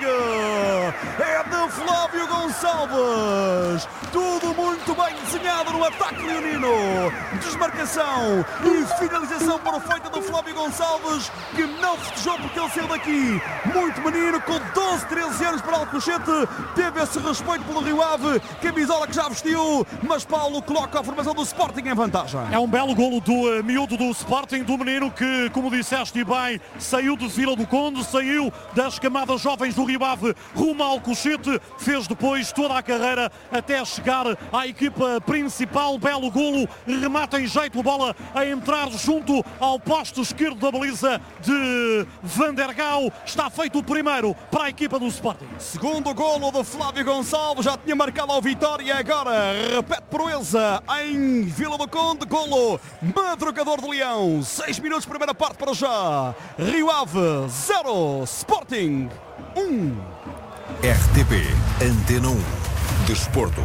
é de Flávio Gonçalves. Tudo muito bem desenhado no ataque leonino. Desmarcação e finalização perfeita do Flávio Gonçalves, que não festejou porque ele saiu daqui muito menino, com 12, 13 anos para Alcochete. Teve esse respeito pelo Rio Ave, camisola que já vestiu, mas Paulo coloca a formação do Sporting em vantagem. É um belo golo do miúdo do Sporting, do menino que, como disseste bem, saiu de Vila do Conde, saiu das camadas jovens do Rio Ave rumo ao Alcochete, fez depois toda a carreira até chegar à equipa principal. Belo golo, remata em jeito, bola a entrar junto ao posto esquerdo da baliza de Van der Gaal. Está feito o primeiro para a equipa do Sporting. Segundo golo de Flávio Gonçalves, já tinha marcado a vitória, agora repete proeza em Vila do Conde. Golo madrugador de Leão. 6 minutos, primeira parte para já. Rio Ave 0, Sporting 1. RTP Antena 1 Desporto.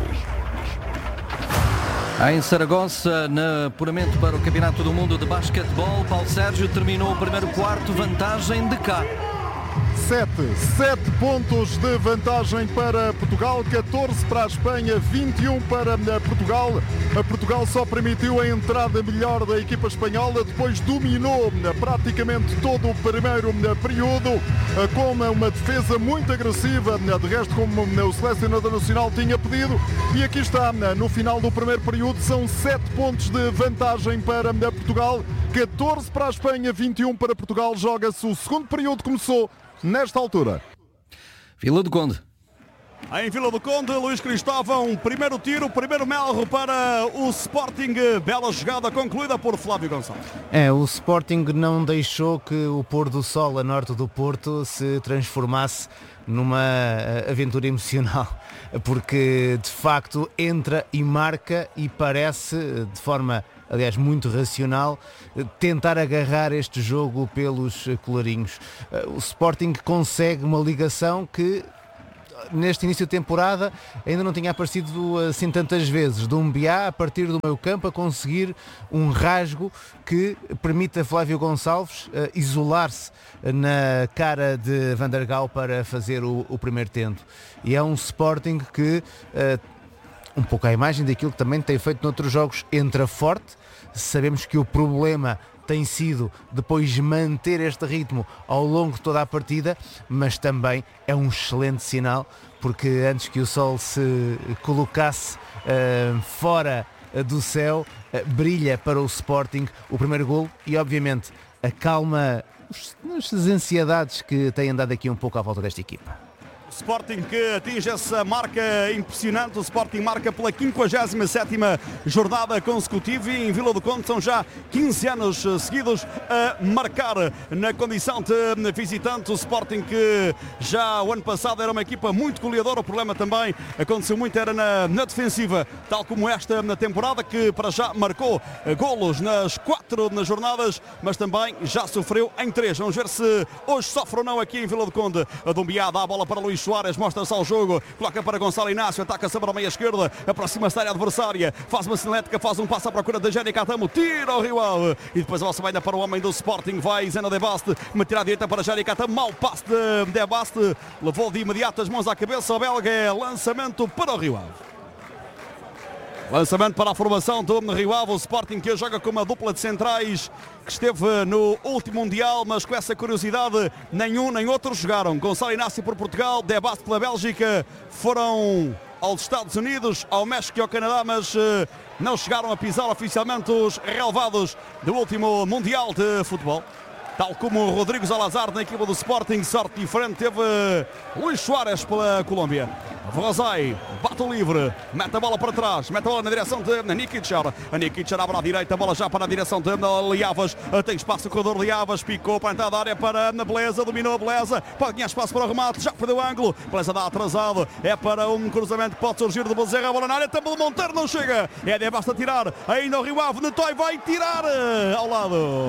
Em Saragossa, no apuramento para o Campeonato do Mundo de Basquetebol, Paulo Sérgio terminou o primeiro quarto, vantagem de cá. 7 pontos de vantagem para Portugal, 14 para a Espanha, 21 para Portugal. Portugal só permitiu a entrada melhor da equipa espanhola, depois dominou praticamente todo o primeiro período com uma defesa muito agressiva, de resto como o selecionador nacional tinha pedido. E aqui está, no final do primeiro período, são 7 pontos de vantagem para Portugal, 14 para a Espanha, 21 para Portugal. Joga-se o segundo período, começou nesta altura. Vila do Conde. Em Vila do Conde, Luís Cristóvão, primeiro tiro, primeiro melro para o Sporting. Bela jogada concluída por Flávio Gonçalves. O Sporting não deixou que o pôr do sol a norte do Porto se transformasse numa aventura emocional, porque de facto entra e marca e parece, de forma aliás muito racional, tentar agarrar este jogo pelos colarinhos. O Sporting consegue uma ligação que neste início de temporada ainda não tinha aparecido assim tantas vezes. Doumbia a partir do meio campo a conseguir um rasgo que permite a Flávio Gonçalves isolar-se na cara de Van der Gaal para fazer o primeiro tento. E é um Sporting que, um pouco à imagem daquilo que também tem feito noutros jogos, entra forte. Sabemos que o problema tem sido depois manter este ritmo ao longo de toda a partida, mas também é um excelente sinal, porque antes que o sol se colocasse fora do céu, brilha para o Sporting o primeiro golo e obviamente acalma as ansiedades que têm andado aqui um pouco à volta desta equipa. Sporting que atinge essa marca impressionante. O Sporting marca pela 57ª jornada consecutiva e em Vila do Conde são já 15 anos seguidos a marcar na condição de visitante. O Sporting que já o ano passado era uma equipa muito goleadora. O problema também aconteceu muito era na defensiva, tal como esta na temporada, que para já marcou golos nas 4 jornadas, mas também já sofreu em 3. Vamos ver se hoje sofre ou não aqui em Vila do Conde. A Doumbia dá a bola para Luís Soares, mostra-se ao jogo, coloca para Gonçalo Inácio, ataca-se para a meia esquerda, aproxima-se da área adversária, faz uma cinética, faz um passo à procura da Jenny Catamo, tira o Rio Ave e depois a bola ainda para o homem do Sporting, vai Zena de Baste, uma tirada direita para Jenny Catamo, mau passe de Baste, levou de imediato as mãos à cabeça, o belga, é lançamento para o Rio Ave. Lançamento para a formação do Rio Ave, o Sporting que joga com uma dupla de centrais que esteve no último Mundial, mas com essa curiosidade, nenhum nem outro jogaram. Gonçalo Inácio por Portugal, De Baste pela Bélgica, foram aos Estados Unidos, ao México e ao Canadá, mas não chegaram a pisar oficialmente os relevados do último Mundial de Futebol. Tal como o Rodrigo Salazar na equipa do Sporting, sorte diferente teve Luís Soares pela Colômbia. Vrozai bate o livre, mete a bola para trás, mete a bola na direção de Nikicher. A Nikicher abre à direita, a bola já para a direção de Liavas. Tem espaço o corredor Liavas, picou para a entrada da área para Beleza, dominou a Beleza, pode ganhar espaço para o remate, já perdeu o ângulo. Beleza dá atrasado, é para um cruzamento que pode surgir de Bezerra, a bola na área, também de Monteiro não chega. É de basta tirar, ainda o Rio Ave, Netoi vai tirar ao lado.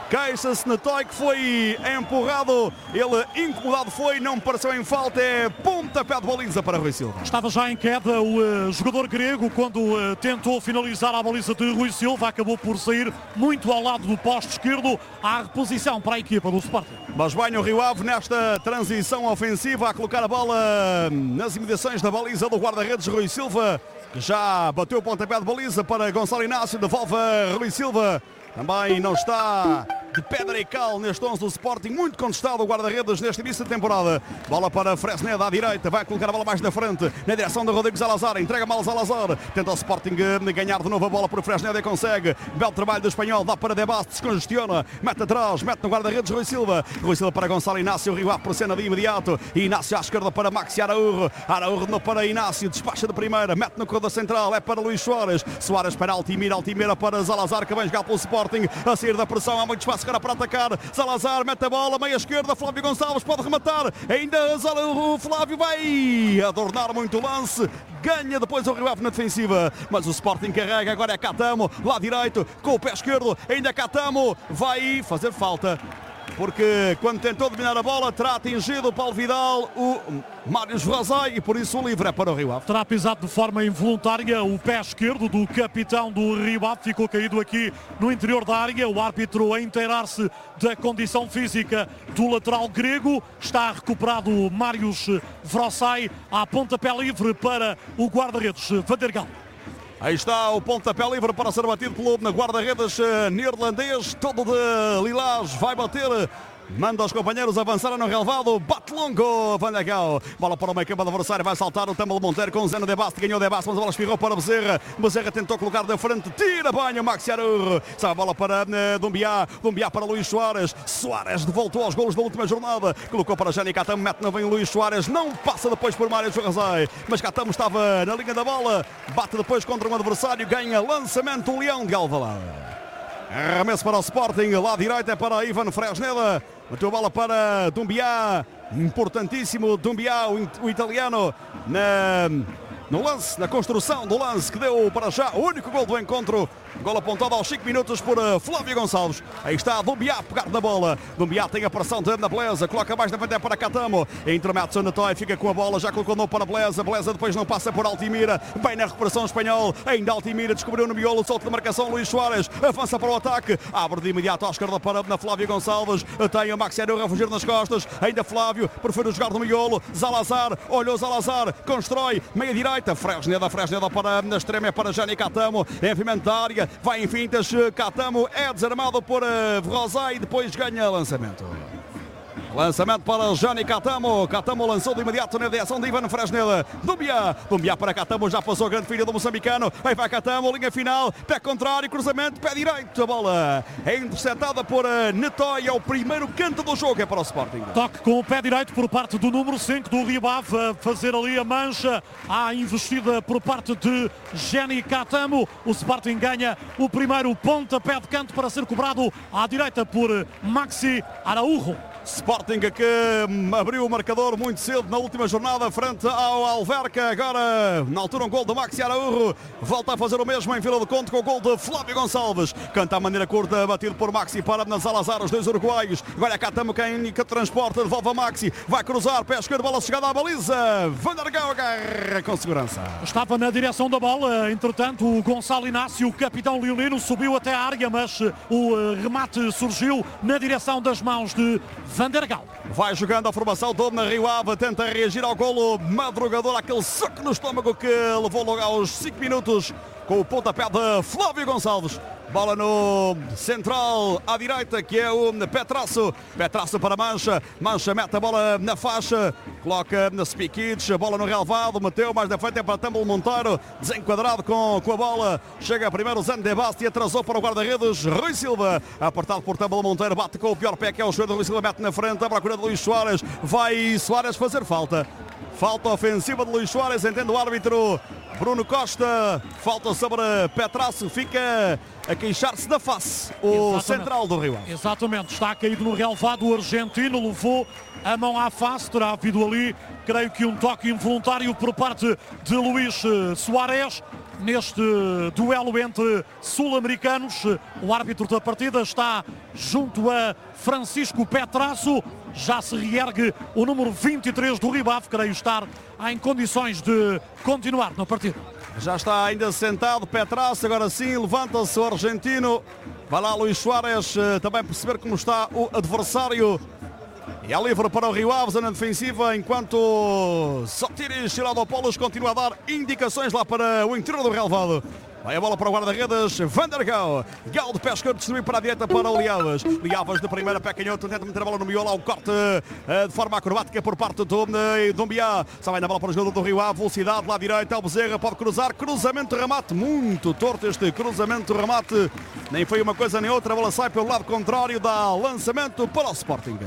Queixa-se Netoy que foi empurrado, ele incomodado foi, não me pareceu em falta, é pontapé de baliza para Rui Silva. Estava já em queda o jogador grego quando tentou finalizar a baliza de Rui Silva, acabou por sair muito ao lado do poste esquerdo, à reposição para a equipa do Sporting. Mas bem o Rio Ave nesta transição ofensiva a colocar a bola nas imediações da baliza do guarda-redes Rui Silva, que já bateu o pontapé de baliza para Gonçalo Inácio, devolve a Rui Silva, também não está de pedra e cal neste 11 do Sporting, muito contestado o guarda-redes neste início de temporada. Bola para Fresneda à direita, vai colocar a bola mais na frente, na direção de Rodrigo Salazar, entrega mal Salazar, tenta o Sporting ganhar de novo a bola por Fresneda e consegue. Belo trabalho do espanhol, dá para Debast, descongestiona, mete atrás, mete no guarda-redes Rui Silva para Gonçalo Inácio, Rio Ave por cena de imediato, Inácio à esquerda para Maxi Araújo, Araújo não para Inácio, despacha de primeira, mete no corredor central, é para Luís Soares, Soares para Altimira para Salazar, que vem jogar pelo Sporting, a sair da pressão, há muito espaço agora para atacar, Salazar mete a bola, meia esquerda, Flávio Gonçalves pode rematar, ainda o Flávio vai adornar muito o lance, ganha depois o Rio Ave na defensiva, mas o Sporting carrega, agora é Catamo, lá direito, com o pé esquerdo, ainda Catamo, vai fazer falta, porque quando tentou dominar a bola terá atingido o Paulo Vidal, o Mário Rosai, e por isso o livre é para o Rio Ave. Terá pisado de forma involuntária o pé esquerdo do capitão do Rio Ave, ficou caído aqui no interior da área, o árbitro a inteirar-se da condição física do lateral grego, está recuperado Mários Vrossai, a pontapé livre para o guarda-redes Vandergal. Aí está o pontapé livre para ser batido pelo guarda-redes neerlandês, todo de lilás, vai bater, manda os companheiros avançar no relevado, bate longo, Van der Gaal, bola para o meio campo do adversário, vai saltar o Tâmelo Monteiro com o Zeno Debast, ganhou Debast, mas a bola espirrou para Bezerra, Bezerra tentou colocar da frente, tira banho, Maxi Araújo, sai a bola para Dumbiá para Luís Soares, Soares voltou aos golos da última jornada, colocou para Jani Catamo, mete na vem Luís Soares, não passa depois por Mário Churrasai, mas Catamo estava na linha da bola, bate depois contra um adversário, ganha lançamento, o Leão de Alvalade. Arremesso para o Sporting, lá direita é para Ivan Fresneda, bateu a bola para Dumbiá, importantíssimo Dumbiá, o italiano, no lance, na construção do lance que deu para já o único gol do encontro, gol apontado aos 5 minutos por Flávio Gonçalves. Aí está Dumbiá a pegar na bola, Dumbiá tem a pressão de Ana Beleza, coloca mais na frente para Catamo, intermete Netoy, fica com a bola, já colocou no para Beleza, Beleza depois não passa por Altimira, bem na recuperação espanhol, ainda Altimira descobriu no miolo, solto de marcação Luís Soares, avança para o ataque, abre de imediato à esquerda para na Flávio Gonçalves, tem a Maxi Araújo a fugir nas costas, ainda Flávio, prefere jogar no miolo, Salazar, olhou Salazar, constrói, meia direita, Fresneda para na extrema, é para Jani Catamo, envolvimento da área, vai em fintas, Catamo é desarmado por Rosai e depois ganha lançamento. Lançamento para Jani Catamo. Catamo lançou de imediato na direção de Ivan Fresneda. Dumbiá para Catamo, já passou a grande filha do moçambicano. Aí vai Catamo, linha final, pé contrário, cruzamento, pé direito. A bola é interceptada por Netoy. É o primeiro canto do jogo, é para o Sporting. Toque com o pé direito por parte do número 5 do Rio Ave, a fazer ali a mancha. Há investida por parte de Jani Catamo. O Sporting ganha o primeiro pontapé de canto para ser cobrado à direita por Maxi Araújo. Sporting que abriu o marcador muito cedo na última jornada frente ao Alverca. Agora, na altura, um gol de Maxi Araújo. Volta a fazer o mesmo em Vila do Conde com o gol de Flávio Gonçalves. Canta a maneira curta, batido por Maxi para na Salazar, os dois uruguaios. Agora é Catamo quem transporta, devolve a Maxi. Vai cruzar, pé esquerdo, bola chegada à baliza. Van der Gaal agarra com segurança. Estava na direção da bola, entretanto, o Gonçalo Inácio, o capitão leonino, subiu até a área, mas o remate surgiu na direção das mãos de Van der Gaal. Vai jogando a formação do Rio Ave, tenta reagir ao golo madrugador, aquele soco no estômago que levou logo aos 5 minutos com o pontapé de Flávio Gonçalves. Bola no central à direita, que é o Petrasso. Petrasso para Mancha. Mancha mete a bola na faixa. Coloca na Spikic. A bola no relevado. Meteu mais da frente para Tâmelo Monteiro. Desenquadrado com a bola. Chega primeiro Zeno Debast e atrasou para o guarda-redes Rui Silva. Apertado por Tâmelo Monteiro. Bate com o pior pé, que é o jogador Rui Silva. Mete na frente. A procura de Luís Soares. Vai Soares fazer falta. Falta ofensiva de Luís Soares. Entende o árbitro Bruno Costa. Falta sobre Petrasso. Fica a queixar-se da face o central do Rio Ave. Exatamente, está caído no relevado, o argentino levou a mão à face, terá havido ali, creio que um toque involuntário por parte de Luís Soares. neste duelo entre sul-americanos. O árbitro da partida está junto a Francisco Petrasso. Já se reergue o número 23 do Rio Ave, creio estar em condições de continuar na partida. Já está ainda sentado Petrasso, agora sim levanta-se o argentino. Vai lá Luís Soares também perceber como está o adversário. E é livre para o Rio Ave, zona defensiva, enquanto Sotiris Chiladopoulos continua a dar indicações lá para o interior do relvado. Vai a bola para o guarda-redes, Van der Gaal. Gaal de pé esquerdo, distribui para a direita para o Liavas. Liavas de primeira, pé canhoto, tenta meter a bola no miolo, ao corte de forma acrobática por parte do Doumbia. Só vai na bola para o jogador do Rio Ave, velocidade lá à direita, o Bezerra pode cruzar, cruzamento, remate, muito torto este cruzamento, remate. Nem foi uma coisa nem outra, a bola sai pelo lado contrário, dá lançamento para o Sporting.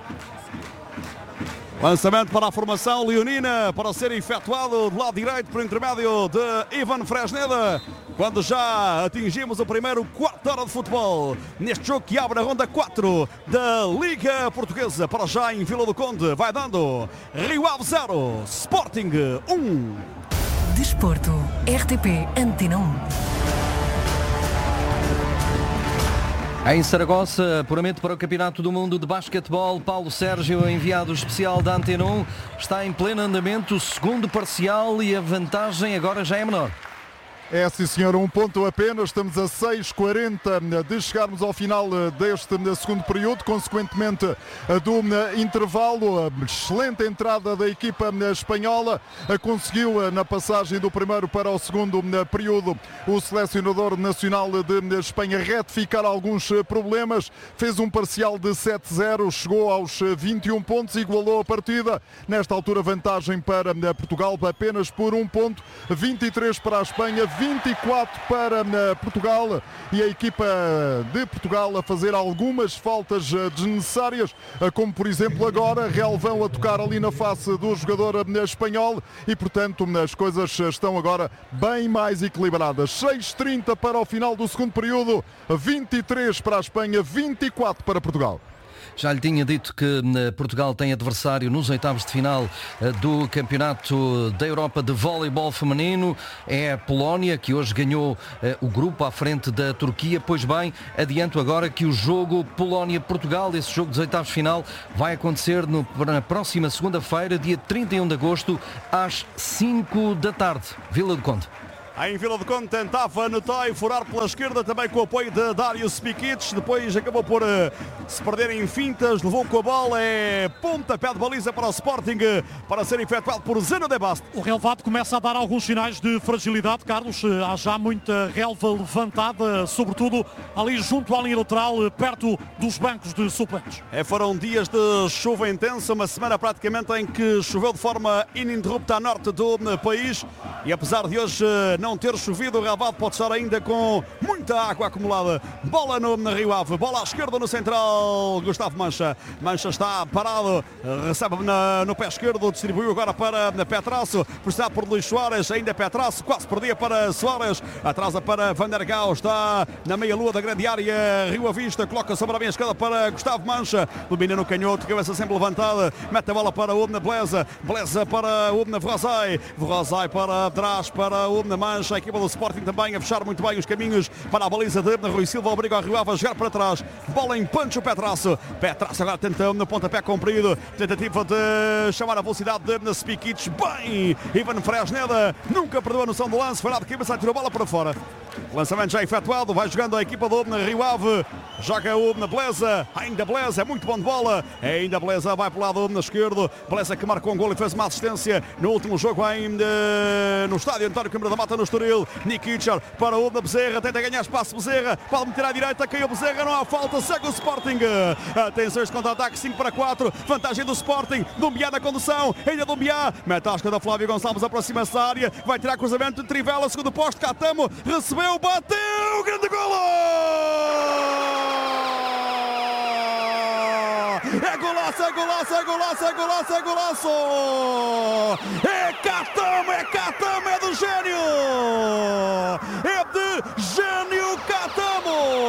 Lançamento para a formação leonina, para ser efetuado do lado direito por intermédio de Ivan Fresneda. Quando já atingimos o primeiro quarto de hora de futebol, neste jogo que abre a ronda 4 da Liga Portuguesa. Para já em Vila do Conde, vai dando Rio Ave 0, Sporting 1. Desporto, RTP Antena 1. Em Saragossa, apuramento para o Campeonato do Mundo de Basquetebol. Paulo Sérgio, enviado especial da Antena 1, está em pleno andamento o segundo parcial e a vantagem agora já é menor. É sim senhor, um ponto apenas, estamos a 6:40 de chegarmos ao final deste segundo período, consequentemente do intervalo. Excelente entrada da equipa espanhola, conseguiu na passagem do primeiro para o segundo período o selecionador nacional de Espanha retificar alguns problemas, fez um parcial de 7-0, chegou aos 21 pontos, igualou a partida, nesta altura vantagem para Portugal apenas por um ponto, 23 para a Espanha, 24 para Portugal, e a equipa de Portugal a fazer algumas faltas desnecessárias, como por exemplo agora relvão a tocar ali na face do jogador espanhol, e portanto as coisas estão agora bem mais equilibradas. 6:30 para o final do segundo período, 23 para a Espanha, 24 para Portugal. Já lhe tinha dito que Portugal tem adversário nos oitavos de final do Campeonato da Europa de Voleibol Feminino. É a Polónia, que hoje ganhou o grupo à frente da Turquia. Pois bem, adianto agora que o jogo Polónia-Portugal, esse jogo dos oitavos de final, vai acontecer na próxima segunda-feira, dia 31 de agosto, às 5 da tarde. Vila do Conde. Em Vila do Conde tentava anotar e furar pela esquerda, também com o apoio de Darius Spikic, depois acabou por se perder em fintas, levou com a bola, é pontapé de baliza para o Sporting, para ser efetuado por Zeno de Bast. O relvado começa a dar alguns sinais de fragilidade, Carlos, há já muita relva levantada, sobretudo ali junto à linha lateral, perto dos bancos de suplentes. Foram dias de chuva intensa, uma semana praticamente em que choveu de forma ininterrupta a norte do país, e apesar de hoje não ter chovido, o relvado pode estar ainda com muita água acumulada. Bola no Rio Ave, bola à esquerda no central, Gustavo Mancha. Mancha está parado, recebe no pé esquerdo, distribuiu agora para Petrasso, pressionado por Luís Soares, ainda Petrasso, quase perdia para Soares, atrasa para Van der Gaal, está na meia-lua da grande área, Rio Avista, coloca sobre a meia esquerda para Gustavo Mancha, domina no canhoto, cabeça sempre levantada, mete a bola para o Blesa, Blesa para o Vrozai, Vrozai para trás, para o Mancha. A equipa do Sporting também a fechar muito bem os caminhos para a baliza de Rui Silva, obriga o Rio Ave a jogar para trás, bola em punch o Petrasso, Petrasso agora tenta no pontapé comprido, tentativa de chamar a velocidade de Spikic, bem, Ivan Fresneda nunca perdeu a noção do lance, foi lá de cabeça, tirou a bola para fora. Lançamento já efetuado, vai jogando a equipa do Rio Ave, joga o Blesa, ainda Blesa, é muito bom de bola, ainda Blesa vai para o lado esquerdo, Blesa que marcou um gol e fez uma assistência no último jogo ainda no estádio António Câmara da Mata no Estoril. Nikic para o Bezerra, tenta ganhar espaço, Bezerra pode meter à direita, caiu Bezerra, não há falta, segue o Sporting, atenção este contra-ataque, 5-4, vantagem do Sporting, Doumbia na condução, ainda Doumbia, mete a esquerda, Flávio Gonçalves aproxima-se da área, vai tirar cruzamento de Trivela, segundo posto, Catamo, recebeu, bateu, grande golo! É golaço, é golaço, é golaço, é golaço, é golaço! É Catamo, é do gênio!